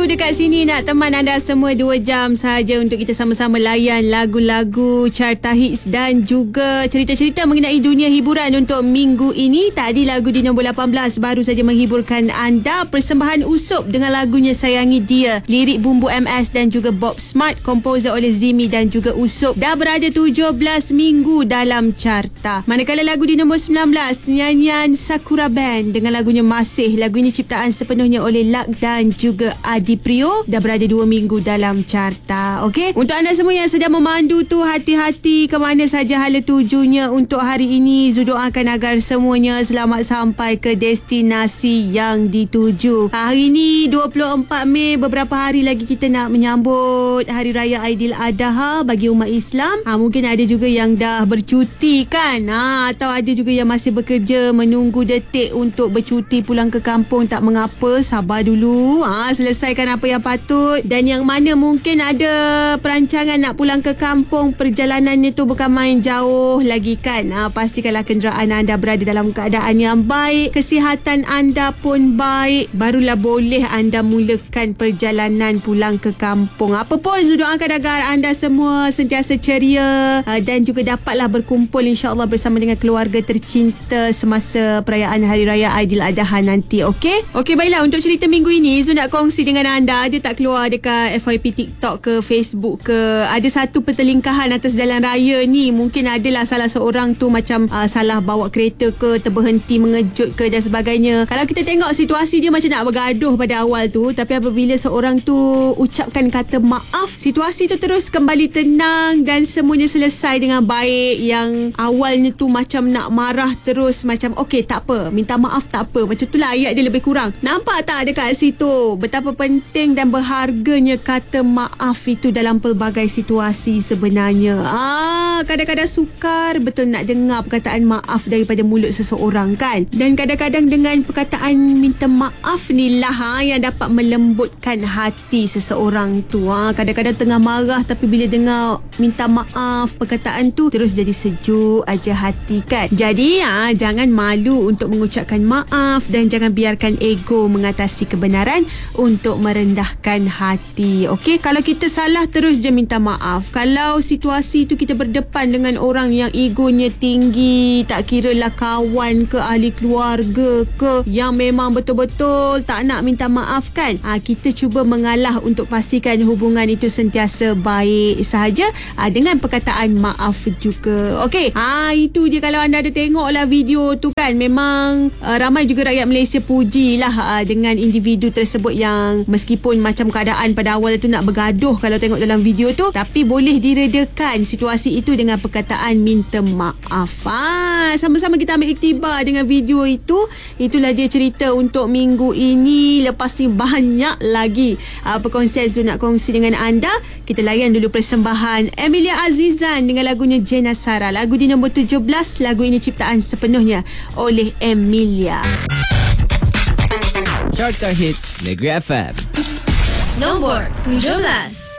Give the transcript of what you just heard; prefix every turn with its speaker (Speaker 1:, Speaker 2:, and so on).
Speaker 1: dekat sini nak teman anda semua 2 jam sahaja untuk kita sama-sama layan lagu-lagu carta hits dan juga cerita-cerita mengenai dunia hiburan untuk minggu ini. Tadi lagu di nombor 18 baru saja menghiburkan anda. Persembahan Usop dengan lagunya Sayangi Dia, lirik bumbu MS dan juga Bob Smart, komposer oleh Zimi dan juga Usop, dah berada 17 minggu dalam carta. Manakala lagu di nombor 19, nyanyian Sakura Band dengan lagunya Masih. Lagu ini ciptaan sepenuhnya oleh Lak dan juga Adi Prio, dah berada 2 minggu dalam carta. Okey, untuk anda semua yang sedang memandu tu, hati-hati ke mana saja hala tujunya untuk hari ini. Zu doakan agar semuanya selamat sampai ke destinasi yang dituju. Hari ini 24 Mei, beberapa hari lagi kita nak menyambut Hari Raya Aidiladha bagi umat Islam. Mungkin ada juga yang dah bercuti kan, atau ada juga yang masih bekerja menunggu detik untuk bercuti pulang ke kampung. Tak mengapa, sabar dulu, selesaikan apa yang patut. Dan yang mana mungkin ada perancangan nak pulang ke kampung, perjalanannya tu bukan main jauh lagi kan, pastikanlah kenderaan anda berada dalam keadaan yang baik, kesihatan anda pun baik, barulah boleh anda mulakan perjalanan pulang ke kampung. Apapun, Zu doakan agar anda semua sentiasa ceria dan juga dapatlah berkumpul insya-Allah bersama dengan keluarga tercinta semasa perayaan Hari Raya Aidiladha nanti. Okey, baiklah, untuk cerita minggu ini Zu nak kongsi dengan anda. Dia tak keluar dekat FYP TikTok ke Facebook ke, ada satu pertelingkahan atas jalan raya ni. Mungkin adalah salah seorang tu macam salah bawa kereta ke, terberhenti mengejut ke dan sebagainya. Kalau kita tengok situasi dia macam nak bergaduh pada awal tu, tapi apabila seorang tu ucapkan kata maaf, situasi tu terus kembali tenang dan semuanya selesai dengan baik. Yang awalnya tu macam nak marah terus macam okey tak apa, minta maaf tak apa, macam itulah ayat dia lebih kurang. Nampak tak dekat situ betapa penting dan berharganya kata maaf itu dalam pelbagai situasi sebenarnya. Kadang-kadang sukar betul nak dengar perkataan maaf daripada mulut seseorang kan. Dan kadang-kadang dengan perkataan minta maaf ni lah yang dapat melembutkan hati seseorang tu. Kadang-kadang tengah marah tapi bila dengar minta maaf, perkataan tu terus jadi sejuk aja hati kan. Jadi jangan malu untuk mengucapkan maaf dan jangan biarkan ego mengatasi kebenaran untuk merendahkan hati. Okey, kalau kita salah terus je minta maaf. Kalau situasi tu kita berdepan dengan orang yang egonya tinggi, tak kira lah kawan ke, ahli keluarga ke, yang memang betul-betul tak nak minta maaf kan, kita cuba mengalah untuk pastikan hubungan itu sentiasa baik sahaja dengan perkataan maaf juga. Okey, itu je. Kalau anda ada tengok lah video tu kan, memang ramai juga rakyat Malaysia pujilah dengan individu tersebut yang meskipun macam keadaan pada awal tu nak bergaduh kalau tengok dalam video tu, tapi boleh diredakan situasi itu dengan perkataan minta maaf. Sama-sama kita ambil iktibar dengan video itu. Itulah dia cerita untuk minggu ini. Lepas ni banyak lagi perkongsian Zu nak kongsi dengan anda. Kita layan dulu persembahan Emilia Azizan dengan lagunya Jena Sara. Lagu di nombor 17. Lagu ini ciptaan sepenuhnya oleh Emilia.
Speaker 2: Carta Hits Negeri FM
Speaker 3: Nombor 17.